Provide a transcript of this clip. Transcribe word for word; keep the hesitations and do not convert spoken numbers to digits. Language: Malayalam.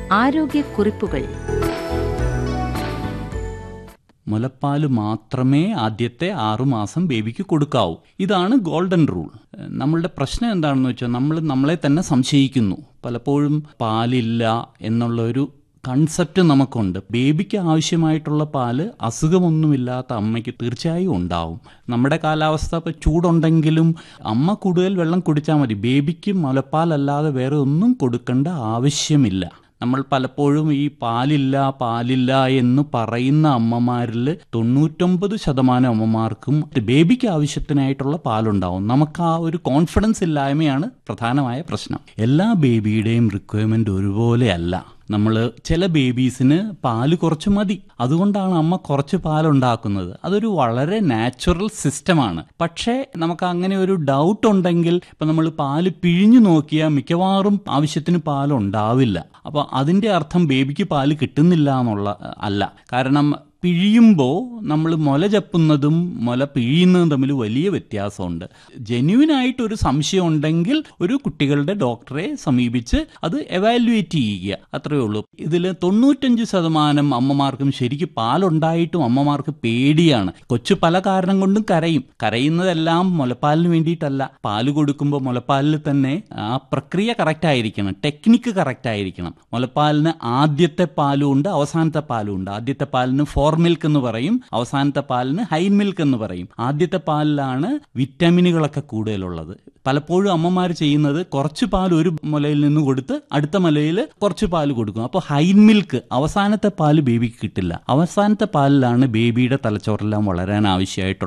ആരോഗ്യക്കുറിപ്പുകൾ. മുലപ്പാൽ മാത്രമേ ആദ്യത്തെ ആറുമാസം ബേബിക്ക് കൊടുക്കാവൂ. ഇതാണ് ഗോൾഡൻ റൂൾ. നമ്മളുടെ പ്രശ്നം എന്താണെന്ന് വെച്ചാൽ നമ്മൾ നമ്മളെ തന്നെ സംശയിക്കുന്നു. പലപ്പോഴും പാലില്ല എന്നുള്ളൊരു കൺസെപ്റ്റ് നമുക്കുണ്ട്. ബേബിക്ക് ആവശ്യമായിട്ടുള്ള പാല് അസുഖമൊന്നുമില്ലാത്ത അമ്മയ്ക്ക് തീർച്ചയായും ഉണ്ടാവും. നമ്മുടെ കാലാവസ്ഥ ഇപ്പോൾ ചൂടുണ്ടെങ്കിലും അമ്മ കൂടുതൽ വെള്ളം കുടിച്ചാൽ മതി. ബേബിക്ക് മുലപ്പാലല്ലാതെ വേറെ ഒന്നും കൊടുക്കേണ്ട ആവശ്യമില്ല. നമ്മൾ പലപ്പോഴും ഈ പാലില്ല പാലില്ല എന്ന് പറയുന്ന അമ്മമാരിൽ തൊണ്ണൂറ്റൊമ്പത് ശതമാനം അമ്മമാർക്കും ബേബിക്ക് ആവശ്യത്തിനായിട്ടുള്ള പാലുണ്ടാവും. നമുക്ക് ആ ഒരു കോൺഫിഡൻസ് ഇല്ലായ്മയാണ് പ്രധാനമായ പ്രശ്നം. എല്ലാ ബേബിയുടെയും റിക്വയർമെൻറ്റ് ഒരുപോലെയല്ല. നമ്മൾ ചില ബേബീസിന് പാല് കുറച്ച് മതി, അതുകൊണ്ടാണ് അമ്മ കുറച്ച് പാലുണ്ടാക്കുന്നത്. അതൊരു വളരെ നാച്ചുറൽ സിസ്റ്റമാണ്. പക്ഷേ നമുക്ക് അങ്ങനെ ഒരു ഡൗട്ട് ഉണ്ടെങ്കിൽ ഇപ്പം നമ്മൾ പാല് പിഴിഞ്ഞു നോക്കിയാൽ മിക്കവാറും ആവശ്യത്തിന് പാലുണ്ടാവില്ല. അപ്പോൾ അതിൻ്റെ അർത്ഥം ബേബിക്ക് പാല് കിട്ടുന്നില്ല എന്നുള്ള അല്ല. കാരണം പിഴിയുമ്പോൾ നമ്മൾ മുല ചപ്പുന്നതും മുല പിഴിയുന്നതും തമ്മിൽ വലിയ വ്യത്യാസമുണ്ട്. ജെന്യുവിനായിട്ടൊരു സംശയം ഉണ്ടെങ്കിൽ ഒരു കുട്ടികളുടെ ഡോക്ടറെ സമീപിച്ച് അത് എവാലുവേറ്റ് ചെയ്യുക, അത്രയേ ഉള്ളൂ. ഇതിൽ തൊണ്ണൂറ്റഞ്ച് ശതമാനം അമ്മമാർക്കും ശരിക്കും പാലുണ്ടായിട്ടും അമ്മമാർക്ക് പേടിയാണ്. കൊച്ചു പല കാരണം കൊണ്ടും കരയും. കരയുന്നതെല്ലാം മുലപ്പാലിന് വേണ്ടിയിട്ടല്ല. പാല് കൊടുക്കുമ്പോൾ മുലപ്പാലിൽ തന്നെ ആ പ്രക്രിയ കറക്റ്റ് ആയിരിക്കണം, ടെക്നിക്ക് കറക്റ്റ് ആയിരിക്കണം. മുലപ്പാലിന് ആദ്യത്തെ പാലും ഉണ്ട്, അവസാനത്തെ പാലും ഉണ്ട്. ആദ്യത്തെ പാലിന് ഫോർ മിൽക്ക് എന്ന് പറയും, അവസാനത്തെ പാലിന് ഹൈ മിൽക്ക് എന്ന് പറയും. ആദ്യത്തെ പാലിലാണ് വിറ്റാമിനുകളൊക്കെ കൂടുതലുള്ളത്. പലപ്പോഴും അമ്മമാർ ചെയ്യുന്നത് കുറച്ച് പാൽ ഒരു മുലയിൽ നിന്ന് കൊടുത്ത് അടുത്ത മുലയിൽ കുറച്ച് പാൽ കൊടുക്കും. അപ്പോൾ ഹൈ മിൽക്ക് അവസാനത്തെ പാല് ബേബിക്ക് കിട്ടില്ല. അവസാനത്തെ പാലിലാണ് ബേബിയുടെ തലച്ചോറെല്ലാം വളരാൻ ആവശ്യമായിട്ടുള്ള